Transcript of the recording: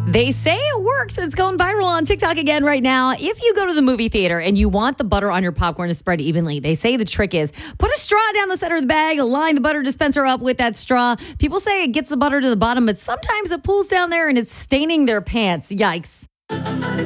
They say it works. It's going viral on TikTok again right now. If you go to the movie theater and you want the butter on your popcorn to spread evenly, they say the trick is put a straw down the center of the bag, line the butter dispenser up with that straw. People say it gets the butter to the bottom, but sometimes it pulls down there and it's staining their pants. Yikes.